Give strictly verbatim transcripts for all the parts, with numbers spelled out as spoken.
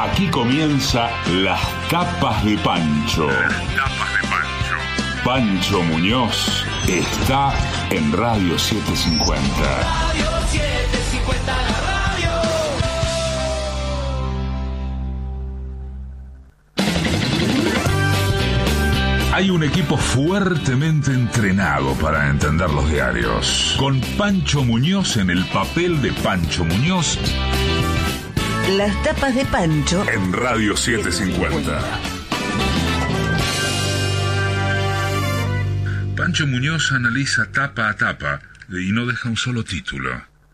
Aquí comienza Las Tapas de Pancho. Las Tapas de Pancho. Pancho Muñoz está en Radio setecientos cincuenta. Radio setecientos cincuenta, la radio. Hay un equipo fuertemente entrenado para entender los diarios. Con Pancho Muñoz en el papel de Pancho Muñoz. Las Tapas de Pancho En Radio setecientos cincuenta. Pancho Muñoz analiza tapa a tapa y no deja un solo título.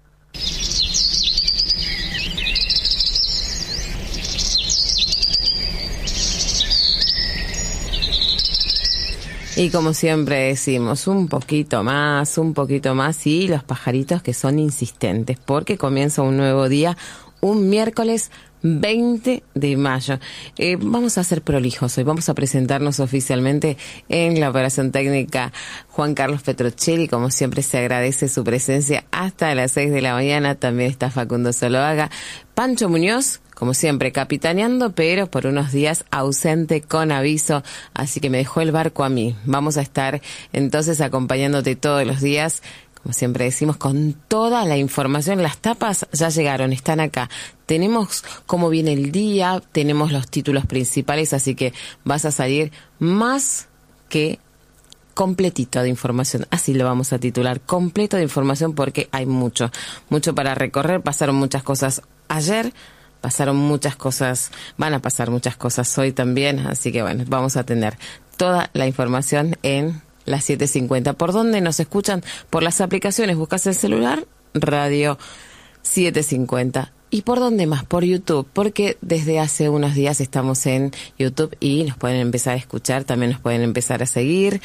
Y como siempre decimos, un poquito más, un poquito más y los pajaritos que son insistentes, porque comienza un nuevo día, un miércoles veinte de mayo. Eh, vamos a ser prolijos hoy, vamos a presentarnos oficialmente en la operación técnica Juan Carlos Petrocelli. Como siempre se agradece su presencia hasta las seis de la mañana. También está Facundo Zuluaga. Pancho Muñoz, como siempre, capitaneando, pero por unos días ausente con aviso, así que me dejó el barco a mí. Vamos a estar entonces acompañándote todos los días, como siempre decimos, con toda la información. Las tapas ya llegaron, están acá. Tenemos cómo viene el día, tenemos los títulos principales, así que vas a salir más que completito de información. Así lo vamos a titular, completo de información, porque hay mucho, mucho para recorrer. Pasaron muchas cosas ayer, pasaron muchas cosas, van a pasar muchas cosas hoy también, así que bueno, vamos a tener toda la información en las siete cincuenta. ¿Por dónde nos escuchan? Por las aplicaciones, buscas el celular, Radio setecientos cincuenta. ¿Y por dónde más? Por YouTube, porque desde hace unos días estamos en YouTube y nos pueden empezar a escuchar, también nos pueden empezar a seguir.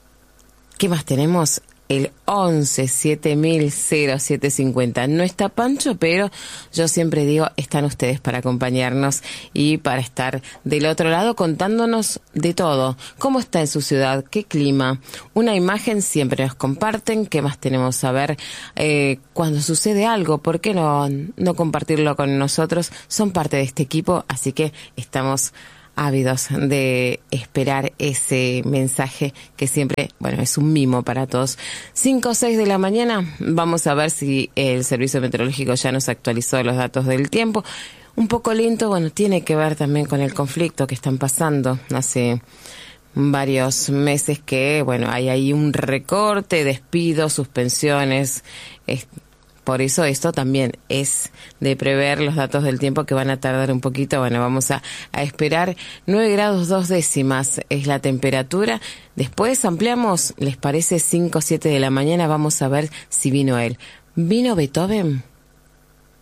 ¿Qué más tenemos? El once siete mil siete cincuenta. No está Pancho, pero yo siempre digo, están ustedes para acompañarnos y para estar del otro lado contándonos de todo. ¿Cómo está en su ciudad? ¿Qué clima? Una imagen siempre nos comparten. ¿Qué más tenemos a ver? Eh, cuando sucede algo, ¿por qué no, no compartirlo con nosotros? Son parte de este equipo, así que estamos ávidos de esperar ese mensaje que siempre, bueno, es un mimo para todos. cinco o seis de la mañana, vamos a ver si el Servicio Meteorológico ya nos actualizó los datos del tiempo. Un poco lento, bueno, tiene que ver también con el conflicto que están pasando hace varios meses que, bueno, hay ahí un recorte, despidos, suspensiones. Es, por eso esto también es de prever los datos del tiempo que van a tardar un poquito. Bueno, vamos a, a esperar. Nueve grados dos décimas es la temperatura. Después ampliamos, ¿les parece? cinco o siete de la mañana. Vamos a ver si vino él. ¿Vino Beethoven?